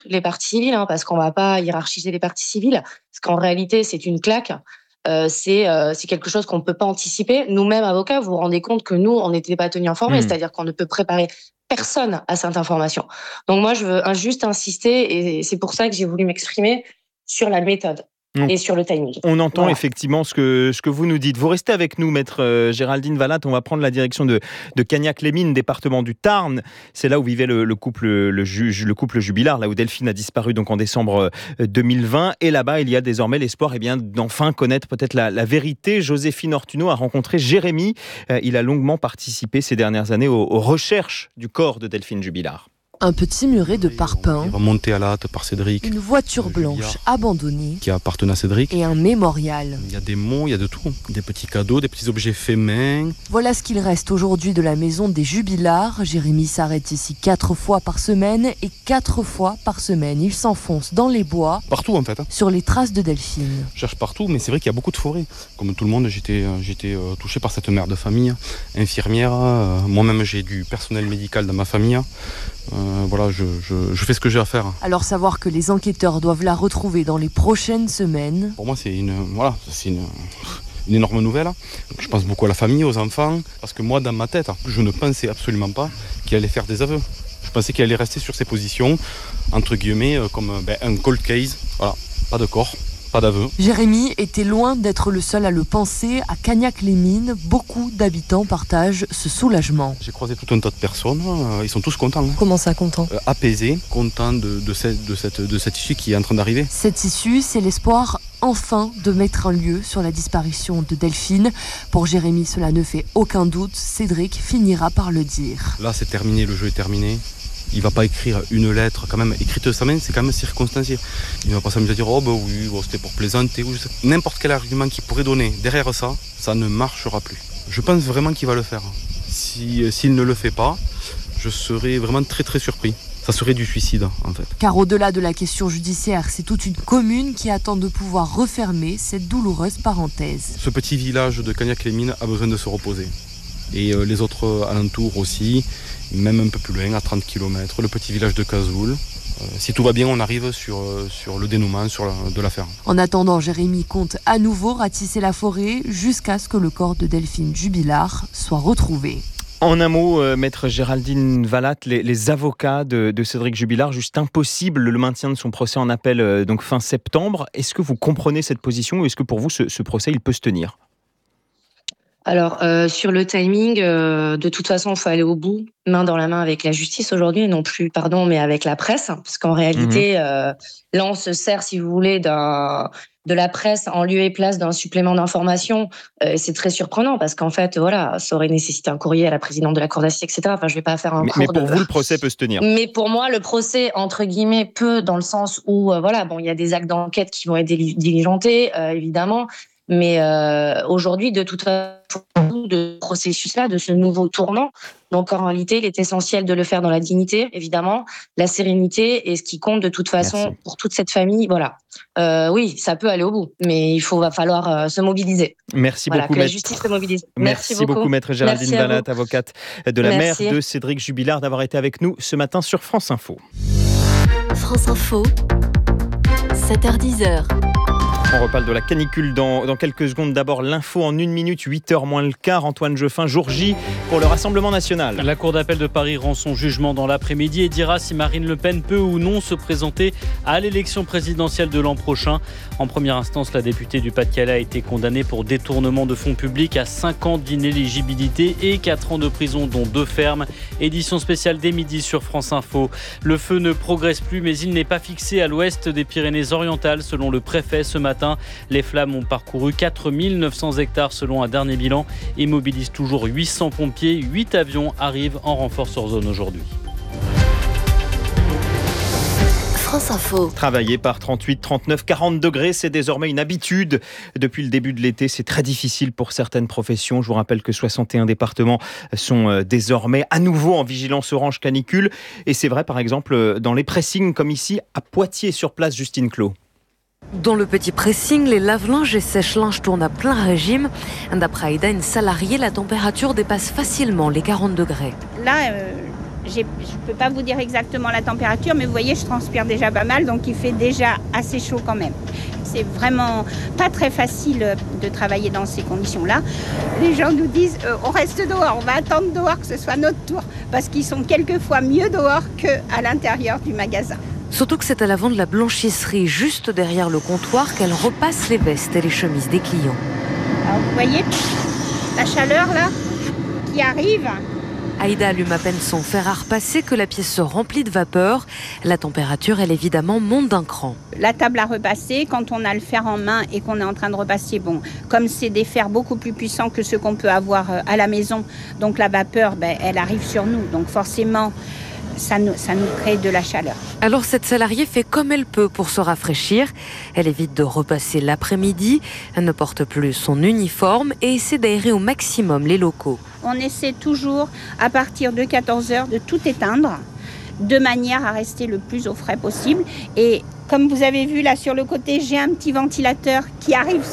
les parties civiles, parce qu'on va pas hiérarchiser les parties civiles, parce qu'en réalité, c'est une claque. C'est quelque chose qu'on ne peut pas anticiper. Nous-mêmes, avocats, vous vous rendez compte que nous, on n'était pas tenus informés, c'est-à-dire qu'on ne peut préparer personne à cette information. Donc moi, je veux juste insister, et c'est pour ça que j'ai voulu m'exprimer sur la méthode Donc, et sur le timing. on entend Voilà. effectivement ce que vous nous dites. Vous restez avec nous, maître Géraldine Valatte. On va prendre la direction de Cagnac-les-Mines, département du Tarn. C'est là où vivait le couple Jubilard, là où Delphine a disparu donc en décembre 2020. Et là-bas, il y a désormais l'espoir d'enfin connaître peut-être la vérité. Joséphine Ortuno a rencontré Jérémy. Il a longuement participé ces dernières années aux recherches du corps de Delphine Jubilard. Un petit muret de parpaing, remonté à la hâte par Cédric, une voiture blanche abandonnée qui appartenait à Cédric. et un mémorial. Il y a des mots, il y a de tout. Des petits cadeaux, des petits objets faits main. Voilà ce qu'il reste aujourd'hui de la maison des Jubilards. Jérémy s'arrête ici 4 fois par semaine et 4 fois par semaine, il s'enfonce dans les bois, Partout en fait. sur les traces de Delphine. Je cherche partout, mais c'est vrai qu'il y a beaucoup de forêts. Comme tout le monde, j'étais touché par cette mère de famille, infirmière. Moi-même, j'ai du personnel médical dans ma famille. Voilà, je fais ce que j'ai à faire. Alors savoir que les enquêteurs doivent la retrouver dans les prochaines semaines. Pour moi, c'est une énorme nouvelle. Je pense beaucoup à la famille, aux enfants, parce que moi, dans ma tête, je ne pensais absolument pas qu'il allait faire des aveux. Je pensais qu'il allait rester sur ses positions, entre guillemets, comme un cold case. Voilà, pas de corps, pas d'aveu. Jérémy était loin d'être le seul à le penser. À Cagnac-les-Mines, beaucoup d'habitants partagent ce soulagement. J'ai croisé tout un tas de personnes, ils sont tous contents. Comment ça, content ? Apaisés, contents de cette issue qui est en train d'arriver. Cette issue, c'est l'espoir enfin de mettre un lieu sur la disparition de Delphine. Pour Jérémy, cela ne fait aucun doute. Cédric finira par le dire. Là, c'est terminé, le jeu est terminé. Il va pas écrire une lettre, quand même, écrite de sa main, c'est quand même circonstancié. Il va pas s'amuser à dire, c'était pour plaisanter, ou n'importe quel argument qu'il pourrait donner. Derrière ça, ça ne marchera plus. Je pense vraiment qu'il va le faire. S'il ne le fait pas, je serais vraiment très très surpris. Ça serait du suicide, en fait. Car au-delà de la question judiciaire, c'est toute une commune qui attend de pouvoir refermer cette douloureuse parenthèse. Ce petit village de Cagnac-les-Mines a besoin de se reposer. Et les autres alentours aussi, même un peu plus loin, à 30 km, le petit village de Cazoul. Si tout va bien, on arrive sur le dénouement de l'affaire. En attendant, Jérémy compte à nouveau ratisser la forêt jusqu'à ce que le corps de Delphine Jubilard soit retrouvé. En un mot, maître Géraldine Valatte, les avocats de Cédric Jubilard, juste impossible le maintien de son procès en appel donc fin septembre. Est-ce que vous comprenez cette position ou est-ce que pour vous, ce procès, il peut se tenir ? Alors, sur le timing, de toute façon, il faut aller au bout, main dans la main avec la justice aujourd'hui, non plus, mais avec la presse, parce qu'en réalité, là, on se sert, si vous voulez, de la presse en lieu et place d'un supplément d'information. C'est très surprenant, parce qu'en fait, voilà, ça aurait nécessité un courrier à la présidente de la cour d'assises, etc. Enfin, je vais pas faire un cours mais pour vous, le procès peut se tenir. Mais pour moi, le procès, entre guillemets, peut, dans le sens où, il y a des actes d'enquête qui vont être diligentés, évidemment. Mais aujourd'hui, de toute façon, de processus-là, de ce nouveau tournant, donc en réalité, il est essentiel de le faire dans la dignité, évidemment, la sérénité, et ce qui compte de toute façon. Merci. Pour toute cette famille, voilà. Oui, ça peut aller au bout, mais va falloir se mobiliser. Merci beaucoup, que la justice se mobilise. Merci beaucoup, maître Géraldine Valatte, avocate de la mère de Cédric Jubilard, d'avoir été avec nous ce matin sur France Info. France Info, 7h10. On reparle de la canicule dans quelques secondes. D'abord, l'info en 1 minute, 8h moins le quart. Antoine Jeuffin, jour J pour le Rassemblement national. La Cour d'appel de Paris rend son jugement dans l'après-midi et dira si Marine Le Pen peut ou non se présenter à l'élection présidentielle de l'an prochain. En première instance, la députée du Pas-de-Calais a été condamnée pour détournement de fonds publics à 5 ans d'inéligibilité et 4 ans de prison, dont 2 fermes. Édition spéciale dès midi sur France Info. Le feu ne progresse plus, mais il n'est pas fixé à l'ouest des Pyrénées-Orientales, selon le préfet ce matin. Les flammes ont parcouru 4900 hectares selon un dernier bilan et mobilisent toujours 800 pompiers. 8 avions arrivent en renfort sur zone aujourd'hui. France Info. Travailler par 38, 39, 40 degrés, c'est désormais une habitude. Depuis le début de l'été, c'est très difficile pour certaines professions. Je vous rappelle que 61 départements sont désormais à nouveau en vigilance orange canicule. Et c'est vrai, par exemple, dans les pressings comme ici, à Poitiers, sur place, Justine Clos. Dans le petit pressing, les lave-linges et sèche-linges tournent à plein régime. D'après Aïda, une salariée, la température dépasse facilement les 40 degrés. Là, Je ne peux pas vous dire exactement la température, mais vous voyez, je transpire déjà pas mal, donc il fait déjà assez chaud quand même. C'est vraiment pas très facile de travailler dans ces conditions-là. Les gens nous disent on reste dehors, on va attendre dehors que ce soit notre tour, parce qu'ils sont quelquefois mieux dehors qu'à l'intérieur du magasin. Surtout que c'est à l'avant de la blanchisserie, juste derrière le comptoir, qu'elle repasse les vestes et les chemises des clients. Alors vous voyez la chaleur là qui arrive. Aïda allume à peine son fer à repasser que la pièce se remplit de vapeur. La température, elle évidemment, monte d'un cran. La table à repasser, quand on a le fer en main et qu'on est en train de repasser, comme c'est des fers beaucoup plus puissants que ceux qu'on peut avoir à la maison, donc la vapeur, elle arrive sur nous. Donc forcément, ça nous crée de la chaleur. Alors cette salariée fait comme elle peut pour se rafraîchir. Elle évite de repasser l'après-midi. Elle ne porte plus son uniforme et essaie d'aérer au maximum les locaux. On essaie toujours, à partir de 14h, de tout éteindre, de manière à rester le plus au frais possible. Et comme vous avez vu là sur le côté, j'ai un petit ventilateur qui arrive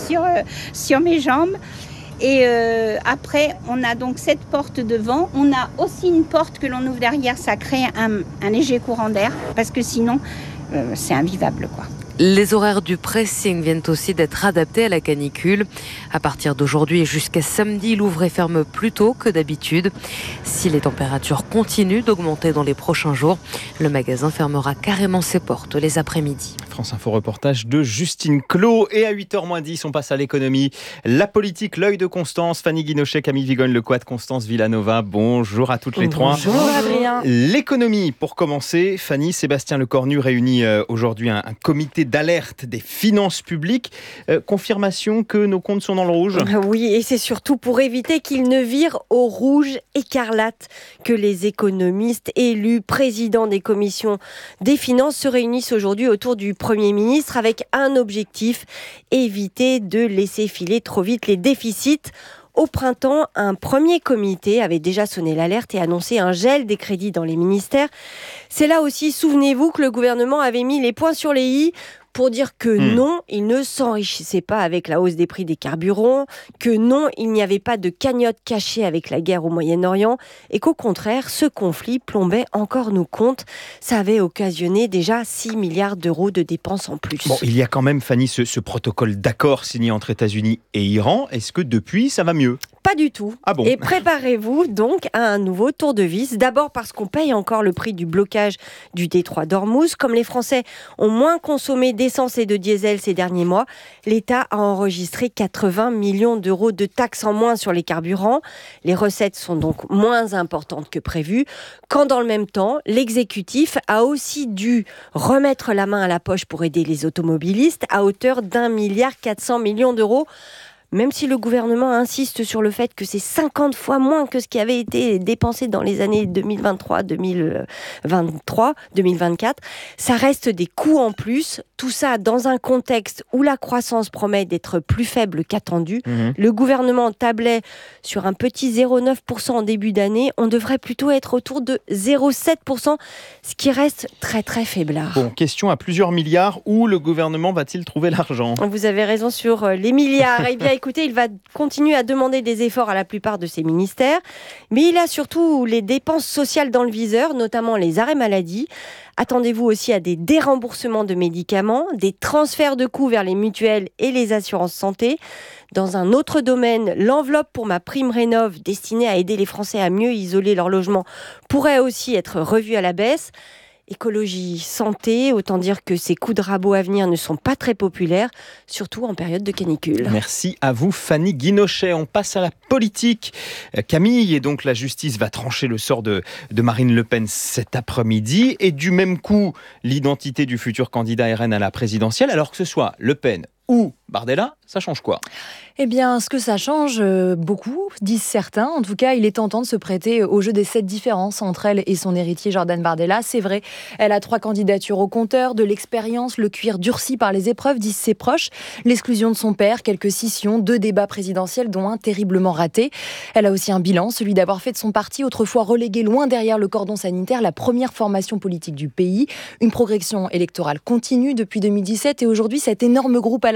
sur mes jambes. Et après, on a donc cette porte devant. On a aussi une porte que l'on ouvre derrière. Ça crée un léger courant d'air parce que sinon, c'est invivable, quoi. Les horaires du pressing viennent aussi d'être adaptés à la canicule. À partir d'aujourd'hui et jusqu'à samedi, l'ouvre et ferme plus tôt que d'habitude. Si les températures continuent d'augmenter dans les prochains jours, le magasin fermera carrément ses portes les après-midi. France Info reportage de Justine Clos. Et à 8h10, on passe à l'économie. La politique, l'œil de Constance, Fanny Guinochet, Camille Vigogne-Lequat, Constance Villanova. Bonjour à toutes les trois. Bonjour Adrien. L'économie, pour commencer. Fanny, Sébastien Lecornu réunit aujourd'hui un comité d'alerte des finances publiques. Confirmation que nos comptes sont dans le rouge. Oui, et c'est surtout pour éviter qu'ils ne virent au rouge écarlate que les économistes élus, présidents des commissions des finances se réunissent aujourd'hui autour du Premier ministre avec un objectif, éviter de laisser filer trop vite les déficits. Au printemps, un premier comité avait déjà sonné l'alerte et annoncé un gel des crédits dans les ministères. C'est là aussi, souvenez-vous, que le gouvernement avait mis les points sur les i pour dire que non, il ne s'enrichissait pas avec la hausse des prix des carburants, que non, il n'y avait pas de cagnotte cachée avec la guerre au Moyen-Orient et qu'au contraire, ce conflit plombait encore nos comptes. Ça avait occasionné déjà 6 milliards d'euros de dépenses en plus. Bon, il y a quand même, Fanny, ce protocole d'accord signé entre États-Unis et Iran. Est-ce que depuis, ça va mieux ? Pas du tout. Ah bon ? Et préparez-vous donc à un nouveau tour de vis. D'abord parce qu'on paye encore le prix du blocage du détroit d'Ormuz. Comme les Français ont moins consommé d'essence et de diesel ces derniers mois, l'État a enregistré 80 millions d'euros de taxes en moins sur les carburants. Les recettes sont donc moins importantes que prévu. Quand dans le même temps, l'exécutif a aussi dû remettre la main à la poche pour aider les automobilistes à hauteur d'1,4 milliard d'euros. Même si le gouvernement insiste sur le fait que c'est 50 fois moins que ce qui avait été dépensé dans les années 2023, 2023, 2024, ça reste des coûts en plus. Tout ça dans un contexte où la croissance promet d'être plus faible qu'attendue. Le gouvernement tablait sur un petit 0,9% en début d'année. On devrait plutôt être autour de 0,7%, ce qui reste très très faiblard. Bon, question à plusieurs milliards. Où le gouvernement va-t-il trouver l'argent ? Vous avez raison sur les milliards. Eh bien, écoutez, il va continuer à demander des efforts à la plupart de ses ministères, mais il a surtout les dépenses sociales dans le viseur, notamment les arrêts maladie. Attendez-vous aussi à des déremboursements de médicaments, des transferts de coûts vers les mutuelles et les assurances santé. Dans un autre domaine, l'enveloppe pour ma prime rénov' destinée à aider les Français à mieux isoler leur logement pourrait aussi être revue à la baisse. Écologie, santé, autant dire que ces coups de rabot à venir ne sont pas très populaires, surtout en période de canicule. Merci à vous, Fanny Guinochet. On passe à la politique. Camille, et donc la justice va trancher le sort de Marine Le Pen cet après-midi. Et du même coup, l'identité du futur candidat RN à la présidentielle. Alors que ce soit Le Pen ou Bardella, ça change quoi ? Eh bien, ce que ça change beaucoup, disent certains. En tout cas, il est tentant de se prêter au jeu des 7 différences entre elle et son héritier Jordan Bardella. C'est vrai, elle a 3 candidatures au compteur, de l'expérience, le cuir durci par les épreuves, disent ses proches, l'exclusion de son père, quelques scissions, 2 débats présidentiels, dont un terriblement raté. Elle a aussi un bilan, celui d'avoir fait de son parti, autrefois relégué loin derrière le cordon sanitaire, la première formation politique du pays. Une progression électorale continue depuis 2017 et aujourd'hui, cet énorme groupe à l'Assemblée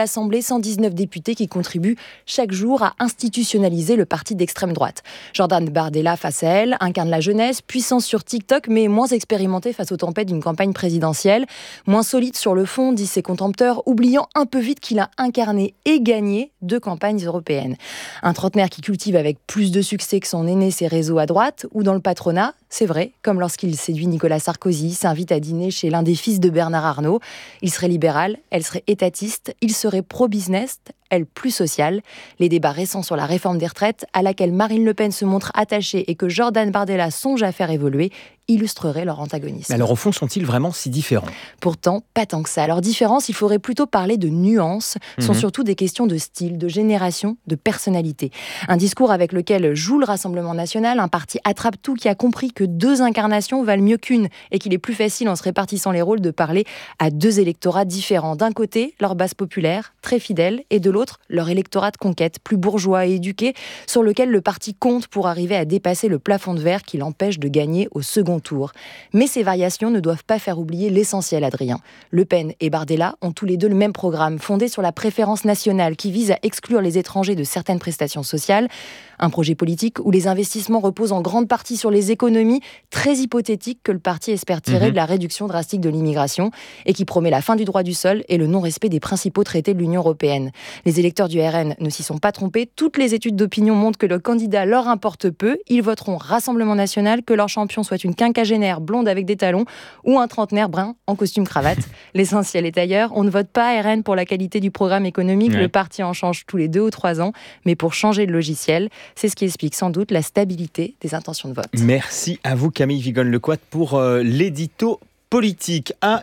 les 119 députés qui contribuent chaque jour à institutionnaliser le parti d'extrême droite. Jordan Bardella, face à elle, incarne la jeunesse, puissance sur TikTok, mais moins expérimentée face aux tempêtes d'une campagne présidentielle. Moins solide sur le fond, disent ses contempteurs, oubliant un peu vite qu'il a incarné et gagné 2 campagnes européennes. Un trentenaire qui cultive avec plus de succès que son aîné ses réseaux à droite ou dans le patronat, c'est vrai, comme lorsqu'il séduit Nicolas Sarkozy, s'invite à dîner chez l'un des fils de Bernard Arnault. Il serait libéral, elle serait étatiste, il serait pro-business, elle plus sociale. Les débats récents sur la réforme des retraites, à laquelle Marine Le Pen se montre attachée et que Jordan Bardella songe à faire évoluer, illustreraient leur antagonisme. Mais alors au fond, sont-ils vraiment si différents ? Pourtant, pas tant que ça. Leur différence, il faudrait plutôt parler de nuances. Ce sont surtout des questions de style, de génération, de personnalité. Un discours avec lequel joue le Rassemblement national, un parti attrape-tout qui a compris que 2 incarnations valent mieux qu'une et qu'il est plus facile en se répartissant les rôles de parler à 2 électorats différents. D'un côté, leur base populaire, très fidèle, et de l'autre, leur électorat de conquête, plus bourgeois et éduqué, sur lequel le parti compte pour arriver à dépasser le plafond de verre qui l'empêche de gagner au second tour. Mais ces variations ne doivent pas faire oublier l'essentiel, Adrien. Le Pen et Bardella ont tous les 2 le même programme, fondé sur la préférence nationale qui vise à exclure les étrangers de certaines prestations sociales. Un projet politique où les investissements reposent en grande partie sur les économies très hypothétiques que le parti espère tirer de la réduction drastique de l'immigration et qui promet la fin du droit du sol et le non-respect des principaux traités de l'Union européenne. Les électeurs du RN ne s'y sont pas trompés. Toutes les études d'opinion montrent que le candidat leur importe peu. Ils voteront Rassemblement national, que leur champion soit une quinquagénaire blonde avec des talons ou un trentenaire brun en costume cravate. L'essentiel est ailleurs. On ne vote pas RN pour la qualité du programme économique. Le parti en change tous les 2 ou 3 ans, mais pour changer de logiciel. C'est ce qui explique sans doute la stabilité des intentions de vote. Merci à vous Camille Vigonne-Lecoat pour l'édito politique. À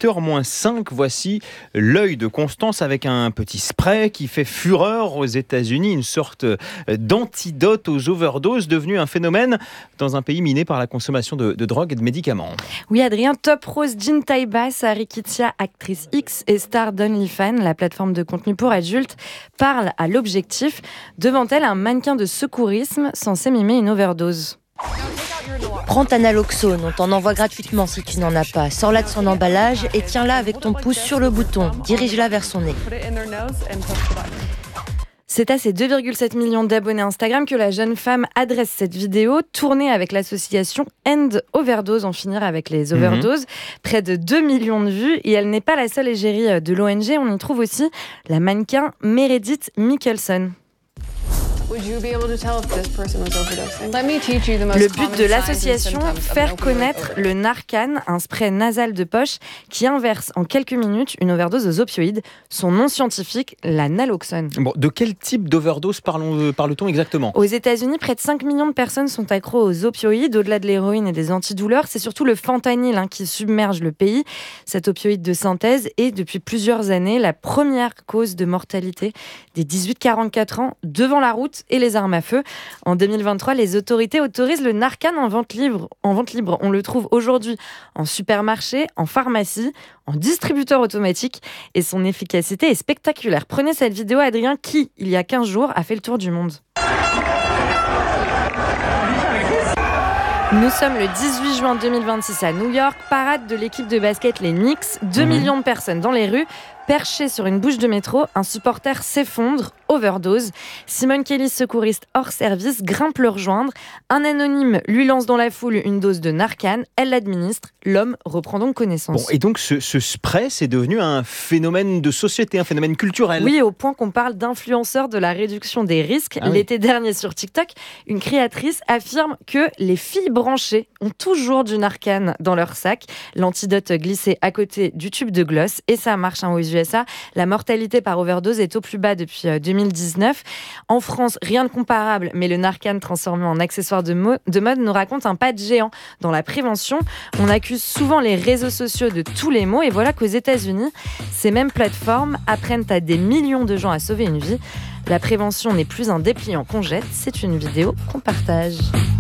8h-5, voici l'œil de Constance avec un petit spray qui fait fureur aux États-Unis, une sorte d'antidote aux overdoses, devenu un phénomène dans un pays miné par la consommation de drogue et de médicaments. Oui Adrien, Top Rose Jean Taibas, Arikitia, actrice X et star d'OnlyFans, la plateforme de contenu pour adultes, parle à l'objectif. Devant elle, un mannequin de secourisme censé mimer une overdose. Prends ta naloxone, on t'en envoie gratuitement si tu n'en as pas. Sors-la de son emballage et tiens-la avec ton pouce sur le bouton. Dirige-la vers son nez. C'est à ses 2,7 millions d'abonnés Instagram que la jeune femme adresse cette vidéo, tournée avec l'association End Overdose, en finir avec les overdoses. Près de 2 millions de vues, et elle n'est pas la seule égérie de l'ONG. On y trouve aussi la mannequin Meredith Mickelson. Le but de l'association, faire connaître le Narcan, un spray nasal de poche qui inverse en quelques minutes une overdose aux opioïdes. Son nom scientifique, la naloxone. Bon, de quel type d'overdose parle-t-on exactement ? Aux États-Unis, près de 5 millions de personnes sont accros aux opioïdes. Au-delà de l'héroïne et des antidouleurs, c'est surtout le fentanyl qui submerge le pays. Cet opioïde de synthèse est, depuis plusieurs années, la première cause de mortalité des 18-44 ans devant la route et les armes à feu. En 2023, les autorités autorisent le Narcan en vente libre. On le trouve aujourd'hui en supermarché, en pharmacie, en distributeur automatique et son efficacité est spectaculaire. Prenez cette vidéo, Adrien, qui, il y a 15 jours, a fait le tour du monde. Nous sommes le 18 juin 2026 à New York, parade de l'équipe de basket les Knicks, 2 millions de personnes dans les rues. Perché sur une bouche de métro, un supporter s'effondre, overdose. Simone Kelly, secouriste hors service, grimpe le rejoindre. Un anonyme lui lance dans la foule une dose de Narcan. Elle l'administre. L'homme reprend donc connaissance. Bon, et donc ce spray, c'est devenu un phénomène de société, un phénomène culturel. Oui, au point qu'on parle d'influenceurs de la réduction des risques. L'été dernier sur TikTok, une créatrice affirme que les filles branchées ont toujours du Narcan dans leur sac. L'antidote glissé à côté du tube de gloss et ça marche aux USA. La mortalité par overdose est au plus bas depuis 2019. En France, rien de comparable, mais le Narcan transformé en accessoire de mode nous raconte un pas de géant dans la prévention. On accuse souvent les réseaux sociaux de tous les maux et voilà qu'aux États-Unis, ces mêmes plateformes apprennent à des millions de gens à sauver une vie. La prévention n'est plus un dépliant qu'on jette, c'est une vidéo qu'on partage.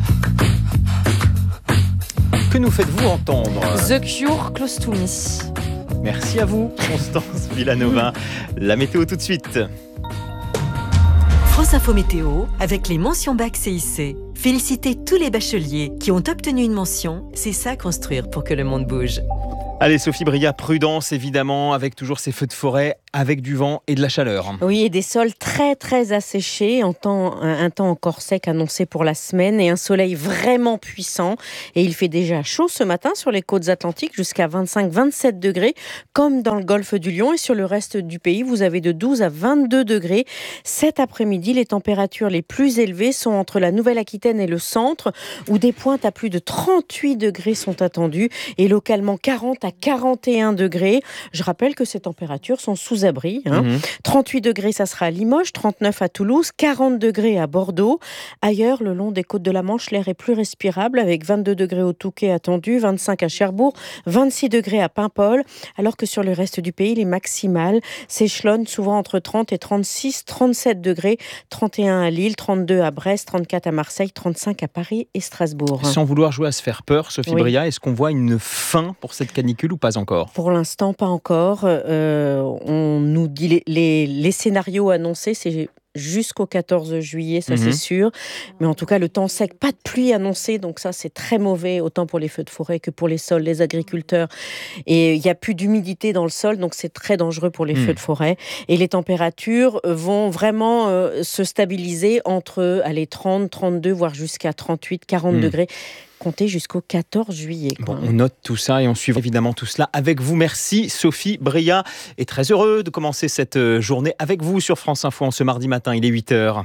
Que nous faites-vous entendre ? The Cure, Close to Me. Merci à vous, Constance Villanova. La météo tout de suite. France Info Météo, avec les mentions bac CIC. Félicitez tous les bacheliers qui ont obtenu une mention. C'est ça construire pour que le monde bouge. Allez Sophie Bria, prudence évidemment, avec toujours ces feux de forêt avec du vent et de la chaleur. Oui, et des sols très très asséchés, un temps encore sec annoncé pour la semaine et un soleil vraiment puissant. Et il fait déjà chaud ce matin sur les côtes atlantiques, jusqu'à 25-27 degrés, comme dans le golfe du Lion. Et sur le reste du pays, vous avez de 12 à 22 degrés. Cet après-midi, les températures les plus élevées sont entre la Nouvelle-Aquitaine et le centre, où des pointes à plus de 38 degrés sont attendues et localement 40 à 41 degrés. Je rappelle que ces températures sont sous abri. 38 degrés, ça sera à Limoges, 39 à Toulouse, 40 degrés à Bordeaux. Ailleurs, le long des côtes de la Manche, l'air est plus respirable avec 22 degrés au Touquet attendu, 25 à Cherbourg, 26 degrés à Paimpol, alors que sur le reste du pays, les maximales s'échelonnent souvent entre 30 et 36, 37 degrés, 31 à Lille, 32 à Brest, 34 à Marseille, 35 à Paris et Strasbourg. Sans vouloir jouer à se faire peur, Sophie Bria, est-ce qu'on voit une fin pour cette canicule ou pas encore ? Pour l'instant, pas encore. On nous dit les scénarios annoncés, c'est jusqu'au 14 juillet, ça c'est sûr. Mais en tout cas, le temps sec, pas de pluie annoncée, donc ça c'est très mauvais, autant pour les feux de forêt que pour les sols, les agriculteurs. Et il n'y a plus d'humidité dans le sol, donc c'est très dangereux pour les feux de forêt. Et les températures vont vraiment se stabiliser entre 30, 32, voire jusqu'à 38, 40 degrés. Compter jusqu'au 14 juillet. Bon, on note tout ça et on suit évidemment tout cela avec vous. Merci Sophie Bria. Et très heureux de commencer cette journée avec vous sur France Info en ce mardi matin. Il est 8h.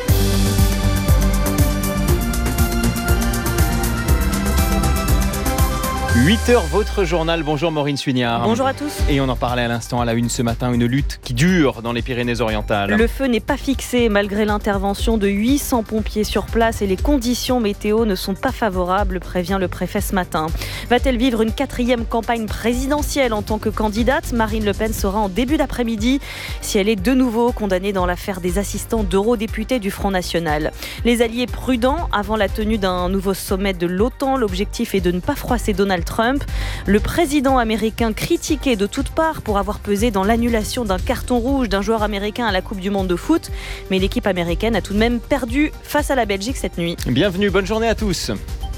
8h, votre journal. Bonjour Maureen Suignard. Bonjour à tous. Et on en parlait à l'instant à la une ce matin, une lutte qui dure dans les Pyrénées-Orientales. Le feu n'est pas fixé malgré l'intervention de 800 pompiers sur place et les conditions météo ne sont pas favorables, prévient le préfet ce matin. Va-t-elle vivre une 4e campagne présidentielle en tant que candidate ? Marine Le Pen sera en début d'après-midi si elle est de nouveau condamnée dans l'affaire des assistants d'eurodéputés du Front National. Les alliés prudents avant la tenue d'un nouveau sommet de l'OTAN. L'objectif est de ne pas froisser Donald Trump. Le président américain critiqué de toutes parts pour avoir pesé dans l'annulation d'un carton rouge d'un joueur américain à la Coupe du Monde de foot. Mais l'équipe américaine a tout de même perdu face à la Belgique cette nuit. Bienvenue, bonne journée à tous.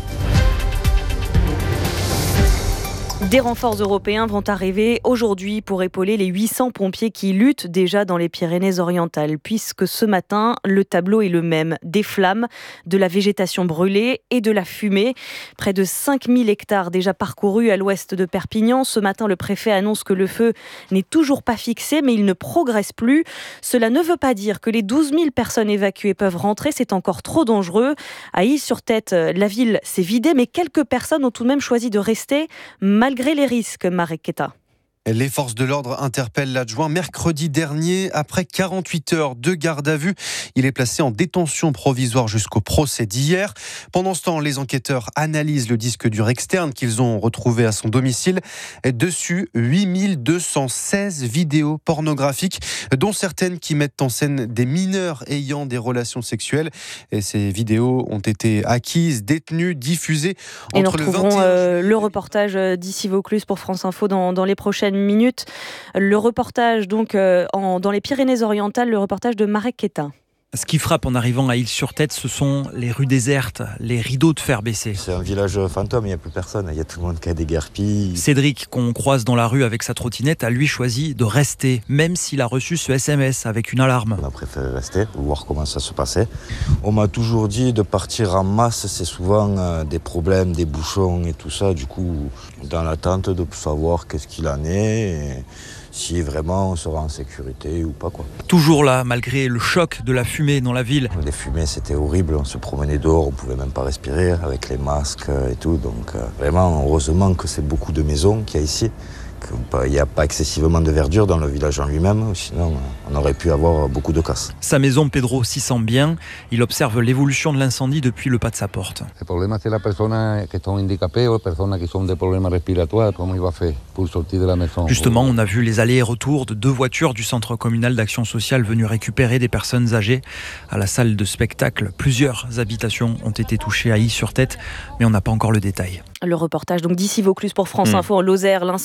Des renforts européens vont arriver aujourd'hui pour épauler les 800 pompiers qui luttent déjà dans les Pyrénées-Orientales, puisque ce matin, le tableau est le même. Des flammes, de la végétation brûlée et de la fumée. Près de 5000 hectares déjà parcourus à l'ouest de Perpignan. Ce matin, le préfet annonce que le feu n'est toujours pas fixé, mais il ne progresse plus. Cela ne veut pas dire que les 12 000 personnes évacuées peuvent rentrer. C'est encore trop dangereux. À Ille-sur-Tête, la ville s'est vidée, mais quelques personnes ont tout de même choisi de rester, malgré les risques, Marek Keta. Les forces de l'ordre interpellent l'adjoint mercredi dernier. Après 48 heures de garde à vue, il est placé en détention provisoire jusqu'au procès d'hier. Pendant ce temps, les enquêteurs analysent le disque dur externe qu'ils ont retrouvé à son domicile. Dessus, 8216 vidéos pornographiques, dont certaines qui mettent en scène des mineurs ayant des relations sexuelles. Et ces vidéos ont été acquises, détenues, diffusées entre le 21 juillet. Et nous retrouverons le reportage d'Issy Vaucluse pour France Info dans les prochaines minutes. Le reportage donc dans les Pyrénées-Orientales, le reportage de Marek Keta. Ce qui frappe en arrivant à Ille-sur-Tête, ce sont les rues désertes, les rideaux de fer baissés. C'est un village fantôme, il n'y a plus personne, il y a tout le monde qui a des guerpilles. Cédric, qu'on croise dans la rue avec sa trottinette, a lui choisi de rester, même s'il a reçu ce SMS avec une alarme. On a préféré rester, voir comment ça se passait. On m'a toujours dit de partir en masse, c'est souvent des problèmes, des bouchons et tout ça. Du coup, dans l'attente de savoir qu'est-ce qu'il en est et si vraiment on sera en sécurité ou pas, quoi. Toujours là, malgré le choc de la fumée dans la ville. Les fumées, c'était horrible. On se promenait dehors, on pouvait même pas respirer avec les masques et tout. Donc vraiment, heureusement que c'est beaucoup de maisons qu'il y a ici. Il n'y a pas excessivement de verdure dans le village en lui-même, sinon on aurait pu avoir beaucoup de casse. Sa maison, Pedro s'y sent bien. Il observe l'évolution de l'incendie depuis le pas de sa porte. Le problème, c'est les personnes qui sont handicapées ou les personnes qui ont des problèmes respiratoires. Comment il va faire pour sortir de la maison? Justement, on a vu les allers et retours de 2 voitures du Centre communal d'action sociale venues récupérer des personnes âgées à la salle de spectacle. Plusieurs habitations ont été touchées à Ille-sur-Tête, mais on n'a pas encore le détail. Le reportage donc d'Issy Vaucluse pour France Info en Lozère. L'incendie de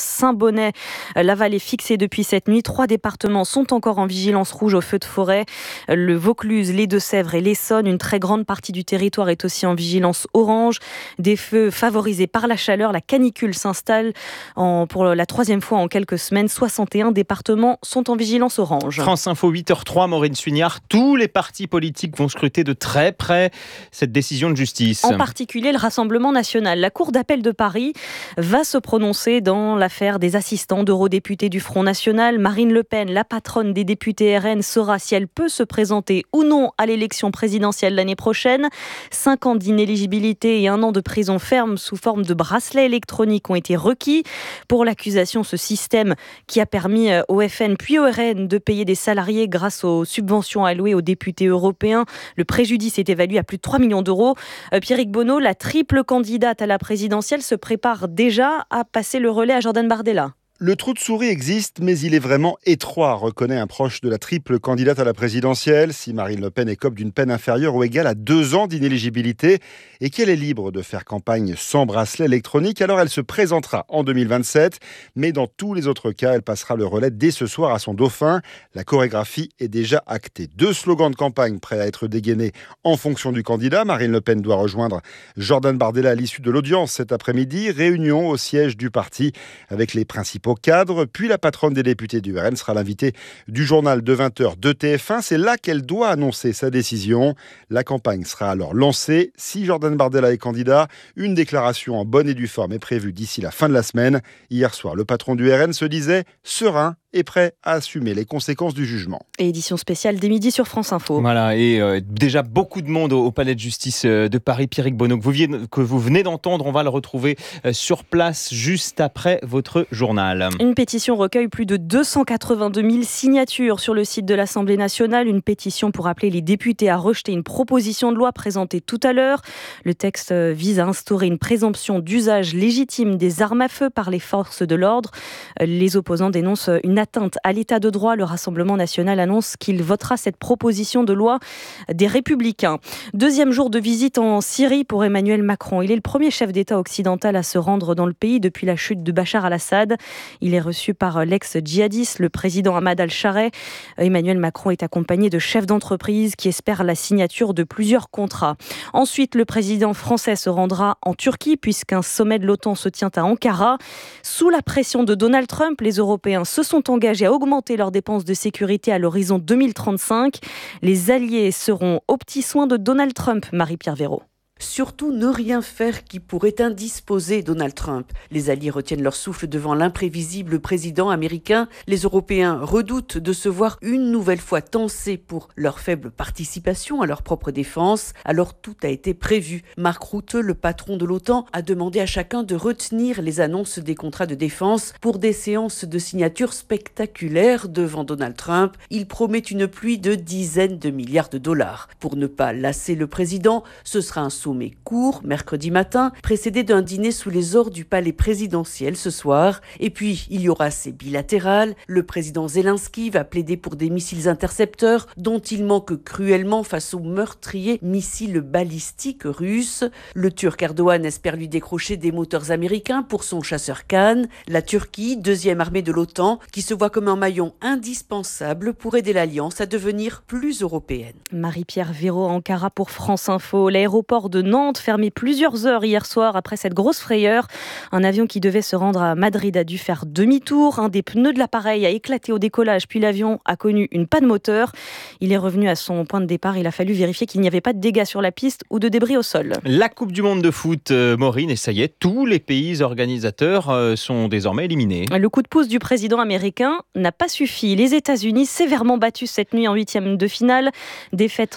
Saint-Bonnet. L'aval est fixé depuis cette nuit. 3 départements sont encore en vigilance rouge au feu de forêt. Le Vaucluse, les Deux-Sèvres et l'Essonne. Une très grande partie du territoire est aussi en vigilance orange. Des feux favorisés par la chaleur. La canicule s'installe pour la 3e fois en quelques semaines. 61 départements sont en vigilance orange. France Info 8h03, Maureen Suignard. Tous les partis politiques vont scruter de très près cette décision de justice. En particulier le Rassemblement national. La Cour d'appel de Paris va se prononcer dans l'affaire des assistants d'eurodéputés du Front National. Marine Le Pen, la patronne des députés RN, saura si elle peut se présenter ou non à l'élection présidentielle l'année prochaine. 5 ans d'inéligibilité et 1 an de prison ferme sous forme de bracelet électronique ont été requis. Pour l'accusation, ce système qui a permis au FN puis au RN de payer des salariés grâce aux subventions allouées aux députés européens. Le préjudice est évalué à plus de 3 millions d'euros. Pierrick Bonneau, la triple candidate à la présidentielle, se prépare déjà à passer le relais à Jordan Bardella. Le trou de souris existe, mais il est vraiment étroit, reconnaît un proche de la triple candidate à la présidentielle. Si Marine Le Pen écope d'une peine inférieure ou égale à 2 ans d'inéligibilité et qu'elle est libre de faire campagne sans bracelet électronique, alors elle se présentera en 2027. Mais dans tous les autres cas, elle passera le relais dès ce soir à son dauphin. La chorégraphie est déjà actée. 2 slogans de campagne prêts à être dégainés en fonction du candidat. Marine Le Pen doit rejoindre Jordan Bardella à l'issue de l'audience cet après-midi. Réunion au siège du parti avec les principaux cadre, puis la patronne des députés du RN sera l'invitée du journal de 20h de TF1. C'est là qu'elle doit annoncer sa décision. La campagne sera alors lancée. Si Jordan Bardella est candidat, une déclaration en bonne et due forme est prévue d'ici la fin de la semaine. Hier soir, le patron du RN se disait serein et prêt à assumer les conséquences du jugement. Et édition spéciale dès midi sur France Info. Voilà, et déjà beaucoup de monde au palais de justice de Paris. Pierrick Bonneau, que vous venez d'entendre, on va le retrouver sur place juste après votre journal. Une pétition recueille plus de 282 000 signatures sur le site de l'Assemblée nationale. Une pétition pour appeler les députés à rejeter une proposition de loi présentée tout à l'heure. Le texte vise à instaurer une présomption d'usage légitime des armes à feu par les forces de l'ordre. Les opposants dénoncent une atteinte à l'état de droit. Le Rassemblement national annonce qu'il votera cette proposition de loi des Républicains. 2e jour de visite en Syrie pour Emmanuel Macron. Il est le premier chef d'État occidental à se rendre dans le pays depuis la chute de Bachar al-Assad. Il est reçu par l'ex-djihadiste, le président Ahmad al-Chareh. Emmanuel Macron est accompagné de chefs d'entreprise qui espèrent la signature de plusieurs contrats. Ensuite, le président français se rendra en Turquie puisqu'un sommet de l'OTAN se tient à Ankara. Sous la pression de Donald Trump, les Européens se sont engagés à augmenter leurs dépenses de sécurité à l'horizon 2035. Les alliés seront aux petits soins de Donald Trump, Marie-Pierre Véraud. Surtout ne rien faire qui pourrait indisposer Donald Trump. Les alliés retiennent leur souffle devant l'imprévisible président américain. Les Européens redoutent de se voir une nouvelle fois tensés pour leur faible participation à leur propre défense. Alors tout a été prévu. Mark Rutte, le patron de l'OTAN, a demandé à chacun de retenir les annonces des contrats de défense pour des séances de signature spectaculaires devant Donald Trump. Il promet une pluie de dizaines de milliards de dollars. Pour ne pas lasser le président, ce sera un sommet court, mercredi matin, précédé d'un dîner sous les ors du palais présidentiel ce soir. Et puis, il y aura ces bilatérales. Le président Zelensky va plaider pour des missiles intercepteurs dont il manque cruellement face aux meurtriers missiles balistiques russes. Le Turc Erdogan espère lui décrocher des moteurs américains pour son chasseur Khan. La Turquie, 2e armée de l'OTAN, qui se voit comme un maillon indispensable pour aider l'Alliance à devenir plus européenne. Marie-Pierre Véraud, Ankara pour France Info. L'aéroport de Nantes fermé plusieurs heures hier soir après cette grosse frayeur. Un avion qui devait se rendre à Madrid a dû faire demi-tour. Un des pneus de l'appareil a éclaté au décollage, puis l'avion a connu une panne moteur. Il est revenu à son point de départ. Il a fallu vérifier qu'il n'y avait pas de dégâts sur la piste ou de débris au sol. La Coupe du Monde de foot, Maureen, et ça y est, tous les pays organisateurs sont désormais éliminés. Le coup de pouce du président américain n'a pas suffi. Les États-Unis, sévèrement battus cette nuit en 8e de finale. Défaite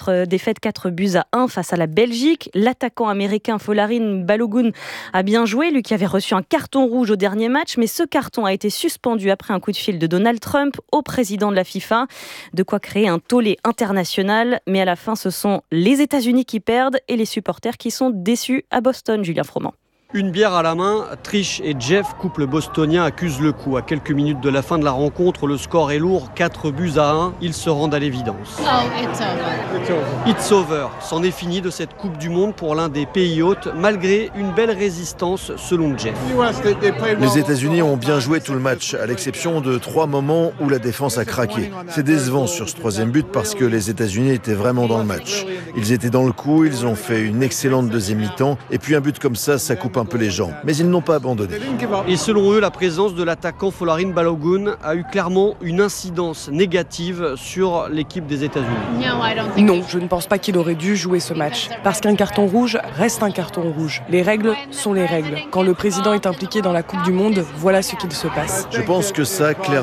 4-1 face à la Belgique. L'attaquant américain Folarin Balogun a bien joué, lui qui avait reçu un carton rouge au dernier match, mais ce carton a été suspendu après un coup de fil de Donald Trump au président de la FIFA. De quoi créer un tollé international, mais à la fin ce sont les États-Unis qui perdent et les supporters qui sont déçus à Boston, Julien Froment. Une bière à la main, Trish et Jeff, couple bostonien, accusent le coup. À quelques minutes de la fin de la rencontre, le score est lourd, 4-1. Ils se rendent à l'évidence. It's over. C'en est fini de cette Coupe du Monde pour l'un des pays hôtes, malgré une belle résistance selon Jeff. Les États-Unis ont bien joué tout le match, à l'exception de 3 moments où la défense a craqué. C'est décevant sur ce 3e but parce que les États-Unis étaient vraiment dans le match. Ils étaient dans le coup, ils ont fait une excellente deuxième mi-temps, et puis un but comme ça coupe un peu les jambes. Mais ils n'ont pas abandonné. Et selon eux, la présence de l'attaquant Folarin Balogun a eu clairement une incidence négative sur l'équipe des États-Unis. Non, je ne pense pas qu'il aurait dû jouer ce match. Parce qu'un carton rouge reste un carton rouge. Les règles sont les règles. Quand le président est impliqué dans la Coupe du Monde, voilà ce qu'il se passe. Je pense que ça, clairement,